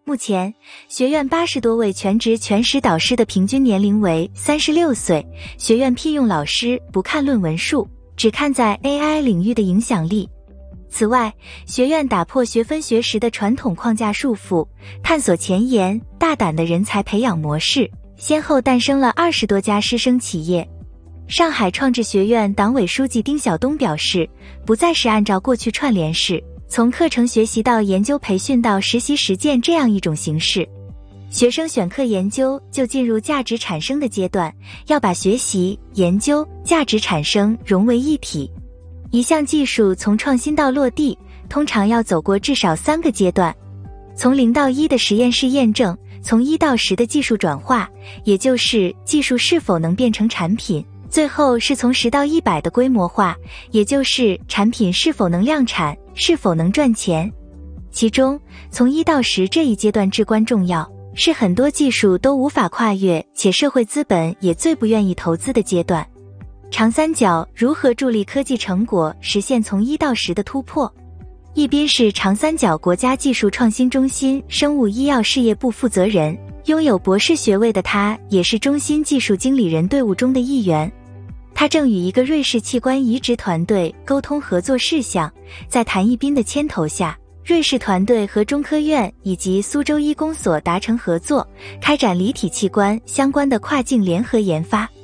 目前，学院80多位全职全时导师的平均年龄为36岁。学院聘用老师不看论文数，只看在 AI 领域的影响力。此外，学院打破学分学时的传统框架束缚，探索前沿、大胆的人才培养模式，先后诞生了20多家师生企业。上海创智学院党委书记丁晓东表示，不再是按照过去串联式，从课程学习到研究培训到实习实践这样一种形式，学生选课研究就进入价值产生的阶段，要把学习、研究、价值产生融为一体。一项技术从创新到落地，通常要走过至少3个阶段，从0到1的实验室验证，从1到10的技术转化，也就是技术是否能变成产品，最后是从10到100的规模化，也就是产品是否能量产，是否能赚钱。其中，从1到10这一阶段至关重要，是很多技术都无法跨越，且社会资本也最不愿意投资的阶段。长三角如何助力科技成果实现从1到10的突破？一斌是长三角国家技术创新中心生物医药事业部负责人，拥有博士学位的他也是中心技术经理人队伍中的一员。他正与一个瑞士器官移植团队沟通合作事项，在谭一斌的牵头下，瑞士团队和中科院以及苏州医工所达成合作，开展离体器官相关的跨境联合研发。